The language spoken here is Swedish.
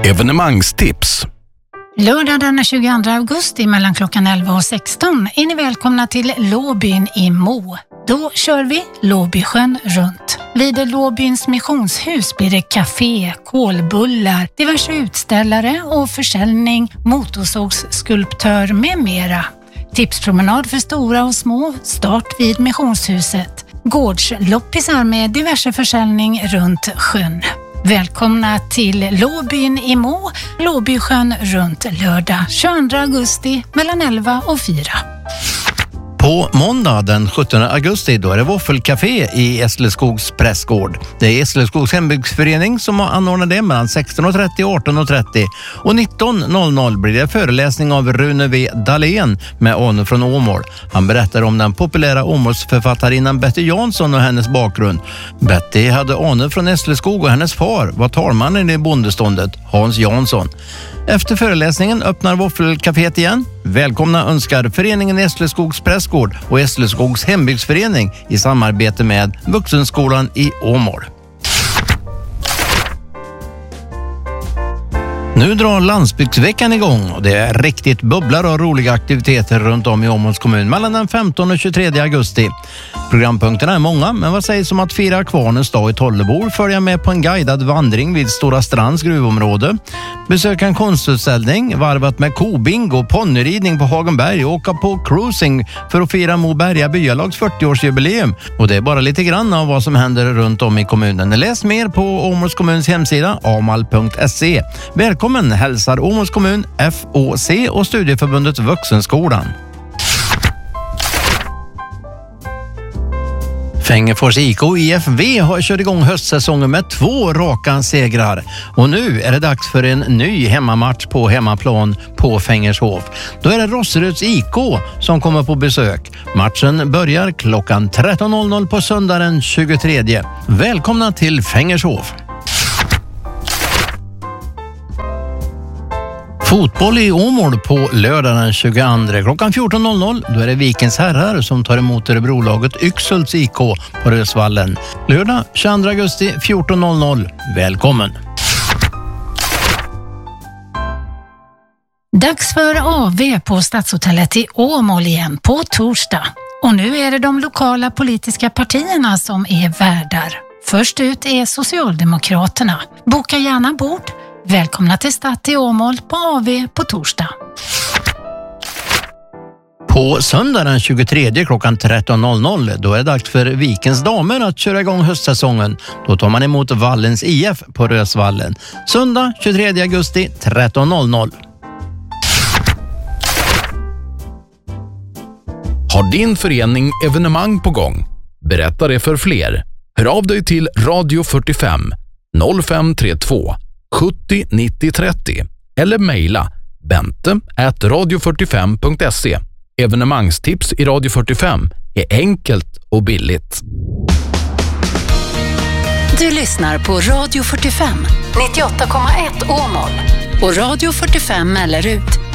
Evenemangstips. Lördag den 22 augusti mellan klockan 11 och 16 är ni välkomna till Låbyn i Mo. Då kör vi Låbysjön runt. Vid Låbyns missionshus blir det café, kolbullar, diverse utställare och försäljning, motorsågsskulptör med mera. Tipspromenad för stora och små, start vid missionshuset. Gårdsloppisar med diverse försäljning runt sjön. Välkomna till Låbyn i Mo, Låbysjön runt lördag 22 augusti mellan 11 och 4. På måndag den 17 augusti då är det våffelcafé i Esleskogs prästgård. Det är Esleskogs hembygdsförening som har anordnat det mellan 16.30 och 18.30. Och 19.00 blir det föreläsning av Rune V. Dahlén med Ane från Åmål. Han berättar om den populära Åmålsförfattarinnan Betty Jansson och hennes bakgrund. Betty hade Ane från Esleskog och hennes far var talmannen i bondeståndet, Hans Jansson. Efter föreläsningen öppnar våffelcaféet igen. Välkomna önskar föreningen Esleskogs prästgård och Esleskogs hembygdsförening i samarbete med Vuxenskolan i Åmål. Nu drar landsbygdsveckan igång och det är riktigt bubblar och roliga aktiviteter runt om i Åmåls kommun mellan den 15 och 23 augusti. Programpunkterna är många, men vad sägs om att fira Kvarnens dag i Tollebor, följa med på en guidad vandring vid Stora Strands gruvområde, besöka en konstutställning, varvat med kobingo, ponnyridning på Hagenberg och åka på cruising för att fira Moberga byalags 40-årsjubileum. Och det är bara lite grann av vad som händer runt om i kommunen. Läs mer på Åmåls kommuns hemsida amal.se. Välkommen hälsar Åmåls kommun, FOC och Studieförbundet Vuxenskolan. Fängefors IK och IFV har kört igång höstsäsongen med 2 raka segrar. Och nu är det dags för en ny hemmamatch på hemmaplan på Fängershof. Då är det Rosseruds IK som kommer på besök. Matchen börjar klockan 13.00 på söndagen 23. Välkomna till Fängershof. Fotboll i Åmål på lördag den 22 klockan 14.00. Då är det Vikens herrar som tar emot Örebrolaget Yxhults IK på Rösvallen. Lördag 22 augusti 14.00. Välkommen! Dags för AV på Stadshotellet i Åmål igen på torsdag. Och nu är det de lokala politiska partierna som är värdar. Först ut är Socialdemokraterna. Boka gärna bord. Välkomna till Stadt i Åmål på AV på torsdag. På söndag den 23 klockan 13.00 då är det dags för Vikens damer att köra igång höstsäsongen. Då tar man emot Vallens IF på Rösvallen. Söndag 23 augusti 13.00. Har din förening evenemang på gång? Berätta det för fler. Hör av dig till Radio 45 0532 70 90 30 eller mejla bente@radio45.se. Evenemangstips i Radio 45 är enkelt och billigt. Du lyssnar på Radio 45 98,1 Åmål och Radio 45 Mellerud